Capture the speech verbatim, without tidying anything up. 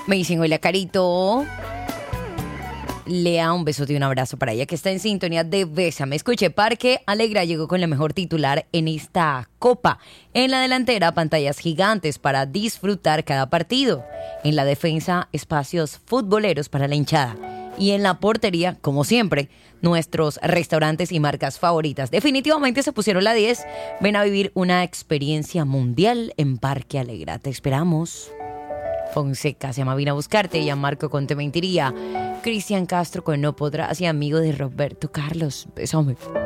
Me dicen, hola, Carito. Lea, un besote y un abrazo para ella que está en sintonía de Bésame. Escuche, Parque Alegra llegó con la mejor titular en esta copa. En la delantera, pantallas gigantes para disfrutar cada partido. En la defensa, espacios futboleros para la hinchada. Y en la portería, como siempre, nuestros restaurantes y marcas favoritas. Definitivamente se pusieron la diez. Ven a vivir una experiencia mundial en Parque Alegra. Te esperamos. Fonseca se llama Vine a buscarte. Gianmarco con Te mentiría. Cristian Castro con No podrás y amigo de Roberto Carlos. Besame.